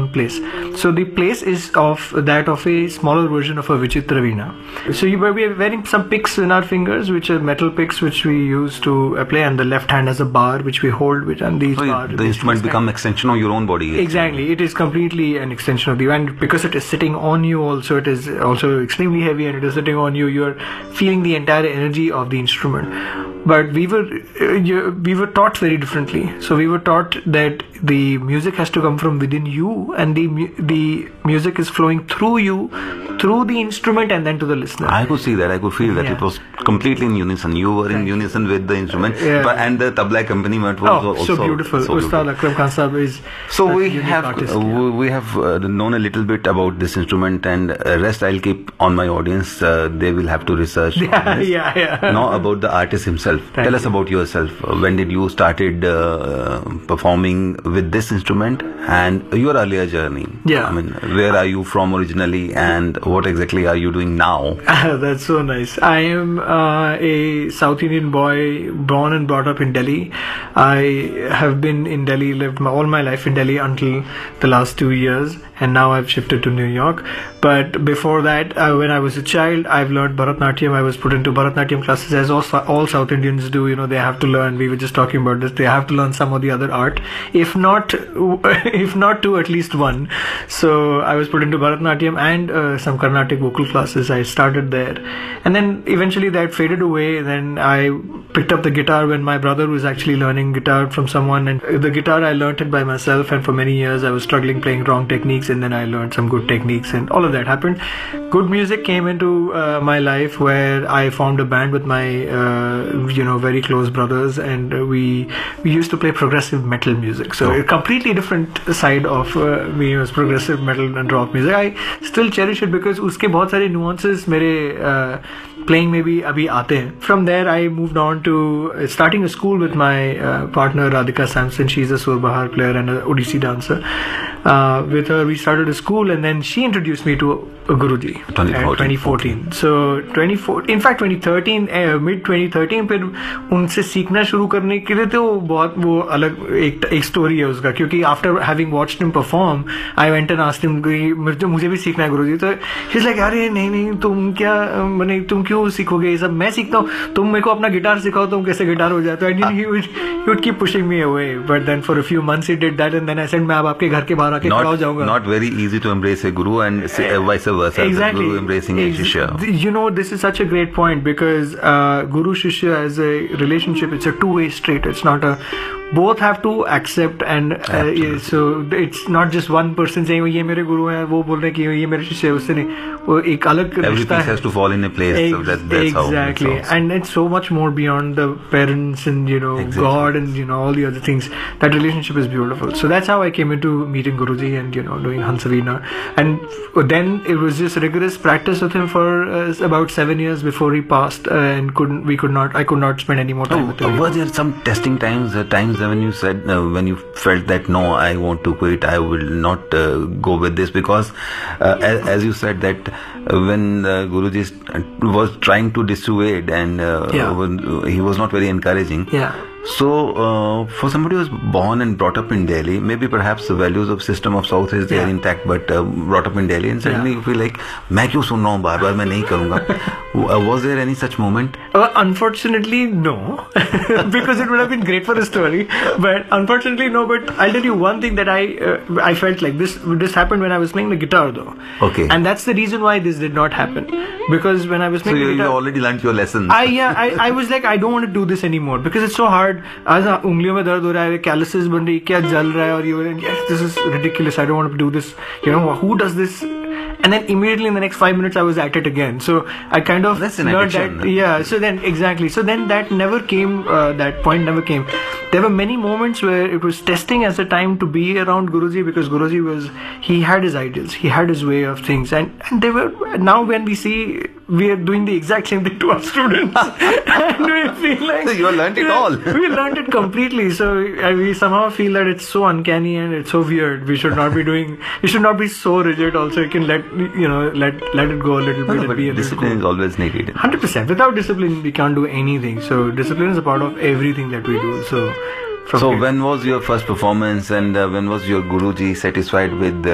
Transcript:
own place. So the place is of a smaller version of a Vichitra Veena. So we are wearing some picks in our fingers, which are metal picks, which we use to play, and the left hand has a bar which we hold, and these bars. The instrument become extension of your own body. Exactly, it is completely an extension of you, and because it is sitting on you, also it is also extremely heavy, and it is sitting on you. You are feeling the entire energy of the instrument. But we were taught very differently. So we were taught that the music has to come from within you, and the music is flowing through you, through the instrument, and then to the listener. I could see that. I could feel that. It was completely in unison. You were in unison with the instrument, and the tabla accompaniment was also so beautiful. Ustad Akram Khan Sahab is so we have known a little bit about this instrument, and rest I'll keep on my audience. They will have to research. Now about the artist himself. Tell us about yourself. When did you started performing with this instrument, and your earlier journey? Yeah. I mean, where are you from originally, and what exactly are you doing now? That's so nice. I am a South Indian boy, born and brought up in Delhi. I have been in Delhi, lived all my life in Delhi until the last 2 years, and now I've shifted to New York. But before that, when I was a child, I've learned Bharatnatyam. I was put into Bharatnatyam classes, as all South Indians do. You know, they have to learn. We were just talking about this. They have to learn some of the other art, if not two, at least one. So I was put into Bharatnatyam and some Carnatic vocal classes. I started there, and then eventually that faded away. Then I picked up the guitar when my brother was actually learning guitar from someone, and the guitar I learned it by myself. And for many years I was struggling playing wrong techniques, and then I learned some good techniques, and all of that happened. Good music came into my life, where I formed a band with my very close brothers, and we used to play progressive metal music. So a completely different side of me was progressive metal and rock music. I still cherish it because uske bahut sare nuances mere playing में भी अभी आते हैं. From there I moved on to starting a school with my partner Radhika Sampson. She's a Sur Bahar player and an Odissi dancer. With her we started a school, and then she introduced me to Guruji in 2014. So 2013 mid 2013 फिर उनसे सीखना शुरू करने के लिए तो वो अलग एक स्टोरी है उसका, क्योंकि after having watched him perform I went and asked him मुझे भी सीखना है गुरुजी. तो he's like अरे नहीं तुम क्यों सीखोगे ये सब, मैं सीखता हूँ, तुम मेरे को अपना गिटार सिखाओ, तुम कैसे गिटार हो जाए. तो he would keep pushing me away, but then for a few months he did that, and then I said मैं अब आपके घर के बाहर आके खड़ा हो जाऊंगा. Not very easy to embrace a guru and vice versa. Exactly. Guru embracing a shishya. You know, this is such a great point, because guru shishya as a relationship, it's a two-way street. It's not a both have to accept, and so it's not just one person saying ये मेरे गुरु हैं, वो बोल रहे हैं कि ये मेरे शिष्य है, उससे नहीं, वो एक अलग everything has to fall in a place. So that's exactly how and it's so much more beyond the parents and God and all the other things. That relationship is beautiful. So that's how I came into meeting Guruji and doing Hansaveena, and then it was just rigorous practice with him for about 7 years before he passed, and I could not spend any more time with him. Were there some testing times when you said when you felt that no, I want to quit, I will not go with this, because as you said that when Guruji was trying to dissuade, and he was not very encouraging. So for somebody who was born and brought up in Delhi, maybe perhaps the values of system of South is there intact, but brought up in Delhi, and suddenly you feel like मैं क्यों सुन रहा हूँ बार बार, मैं नहीं करूँगा. Was there any such moment? Unfortunately no, because it would have been great for a story, but unfortunately no. But I'll tell you one thing that I felt like this happened when I was playing the guitar though. Okay. And that's the reason why this did not happen, because when I was playing the guitar, you already learned your lessons. I was like, I don't want to do this anymore because it's so hard. आज उंगलियों में दर्द हो रहा है, कैलसेस बन रही, क्या जल रहा है, और this is ridiculous, I don't want to do this, who does this? And then immediately in the next 5 minutes I was at it again. So I kind of learned that. So then exactly. So then that never came. That point never came. There were many moments where it was testing as a time to be around Guruji, because Guruji he had his ideals, he had his way of things, and they were. Now when we see, we are doing the exact same thing to our students, and we feel like you learned it all. We learned it completely. So we somehow feel that it's so uncanny and it's so weird. We should not be doing. We should not be so rigid. Also, you can let it go a little bit. But discipline is always needed. 100%. Without discipline, we can't do anything. So discipline is a part of everything that we do. So when was your first performance, and when was your Guruji satisfied with